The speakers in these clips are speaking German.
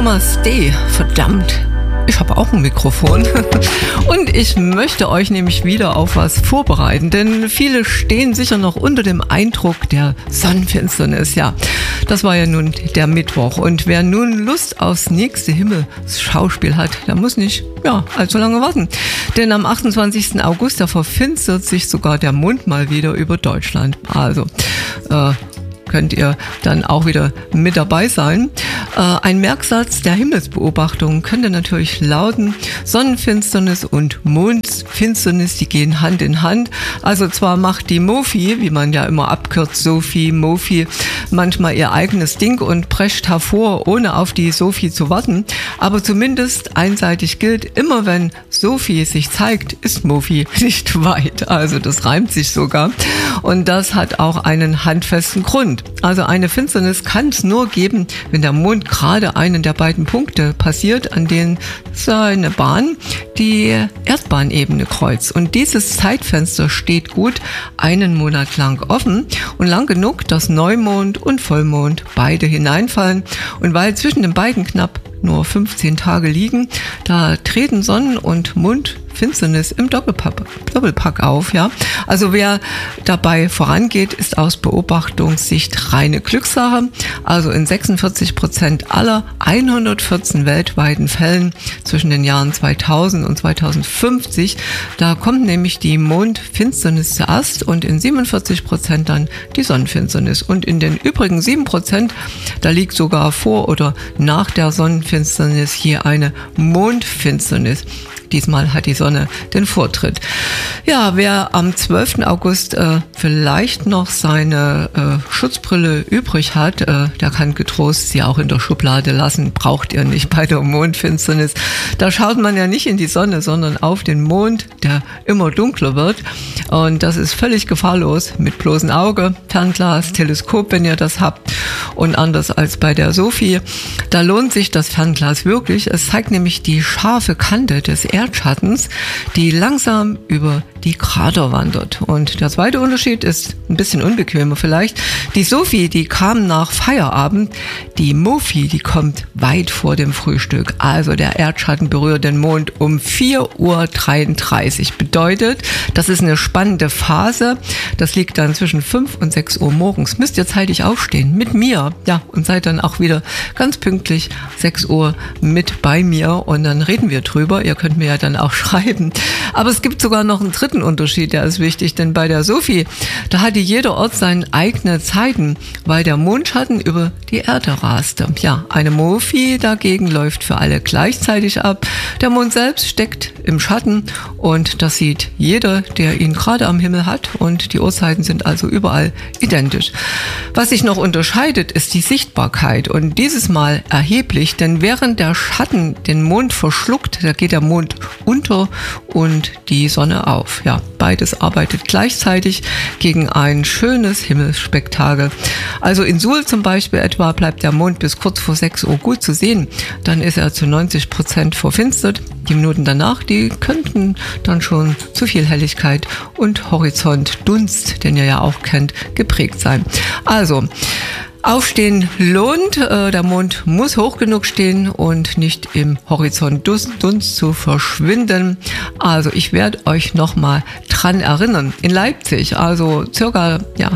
Thomas D. Verdammt, ich habe auch ein Mikrofon und ich möchte euch nämlich wieder auf was vorbereiten, denn viele stehen sicher noch unter dem Eindruck der Sonnenfinsternis. Ja, das war ja nun der Mittwoch und wer nun Lust aufs nächste Himmelsschauspiel hat, der muss nicht allzu lange warten, denn am 28. August, da verfinstert sich sogar der Mond mal wieder über Deutschland. Also, könnt ihr dann auch wieder mit dabei sein. Ein Merksatz der Himmelsbeobachtung könnte natürlich lauten: Sonnenfinsternis und Mondfinsternis, die gehen Hand in Hand. Also zwar macht die Mofi, wie man ja immer abkürzt, Sophie, Mofi, manchmal ihr eigenes Ding und prescht hervor, ohne auf die Sophie zu warten. Aber zumindest einseitig gilt, immer wenn Sophie sich zeigt, ist Mofi nicht weit. Also das reimt sich sogar. Und das hat auch einen handfesten Grund. Also eine Finsternis kann es nur geben, wenn der Mond gerade einen der beiden Punkte passiert, an denen seine Bahn die Erdbahnebene kreuzt. Und dieses Zeitfenster steht gut einen Monat lang offen und lang genug, dass Neumond und Vollmond beide hineinfallen. Und weil zwischen den beiden knapp nur 15 Tage liegen, da treten Sonnen- und Mondfinsternis im Doppelpack auf. Ja? Also wer dabei vorangeht, ist aus Beobachtungssicht reine Glückssache. Also in 46% aller 114 weltweiten Fällen zwischen den Jahren 2000 und 2050, da kommt nämlich die Mondfinsternis zuerst und in 47% dann die Sonnenfinsternis. Und in den übrigen 7%, da liegt sogar vor oder nach der Sonnenfinsternis hier eine Mondfinsternis. Diesmal hat die Sonne den Vortritt. Ja, wer am 12. August vielleicht noch seine Schutzbrille übrig hat, der kann getrost sie auch in der Schublade lassen. Braucht ihr nicht bei der Mondfinsternis. Da schaut man ja nicht in die Sonne, sondern auf den Mond, der immer dunkler wird. Und das ist völlig gefahrlos mit bloßem Auge, Fernglas, Teleskop, wenn ihr das habt. Und anders als bei der Sophie, da lohnt sich das Fernglas wirklich. Es zeigt nämlich die scharfe Kante des Erdschattens, die langsam über die Krater wandert. Und der zweite Unterschied ist ein bisschen unbequemer vielleicht. Die Sophie, die kam nach Feierabend. Die Mofi, die kommt weit vor dem Frühstück. Also der Erdschatten berührt den Mond um 4:33 Uhr. Bedeutet, das ist eine spannende Phase. Das liegt dann zwischen 5 und 6 Uhr morgens. Müsst ihr zeitig aufstehen mit mir. Ja, und seid dann auch wieder ganz pünktlich 6 Uhr mit bei mir. Und dann reden wir drüber. Ihr könnt mir ja dann auch schreiben. Aber es gibt sogar noch einen dritten Unterschied, der ist wichtig, denn bei der Sophie, da hatte jeder Ort seine eigenen Zeiten, weil der Mondschatten über die Erde raste. Ja, eine Mofi dagegen läuft für alle gleichzeitig ab. Der Mond selbst steckt im Schatten und das sieht jeder, der ihn gerade am Himmel hat, und die Uhrzeiten sind also überall identisch. Was sich noch unterscheidet, ist die Sichtbarkeit und dieses Mal erheblich, denn während der Schatten den Mond verschluckt, da geht der Mond unter und die Sonne auf. Ja, beides arbeitet gleichzeitig gegen ein schönes Himmelsspektakel. Also in Suhl zum Beispiel etwa bleibt der Mond bis kurz vor 6 Uhr gut zu sehen. Dann ist er zu 90% verfinstert. Die Minuten danach, die könnten dann schon zu viel Helligkeit und Horizontdunst, den ihr ja auch kennt, geprägt sein. Also, Aufstehen lohnt, der Mond muss hoch genug stehen und nicht im Horizont Dunst zu verschwinden. Also ich werde euch nochmal dran erinnern. In Leipzig, also circa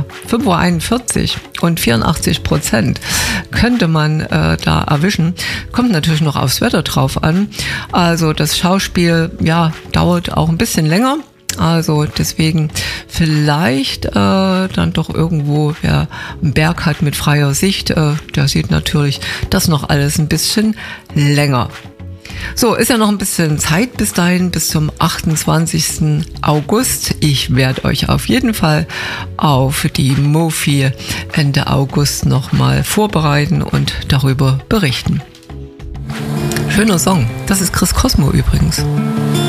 5:41 Uhr und 84% könnte man da erwischen. Kommt natürlich noch aufs Wetter drauf an. Also das Schauspiel dauert auch ein bisschen länger. Also deswegen vielleicht dann doch irgendwo, wer einen Berg hat mit freier Sicht, der sieht natürlich das noch alles ein bisschen länger. So, ist ja noch ein bisschen Zeit bis dahin, bis zum 28. August. Ich werde euch auf jeden Fall auf die Mofi Ende August nochmal vorbereiten und darüber berichten. Schöner Song, das ist Chris Cosmo übrigens.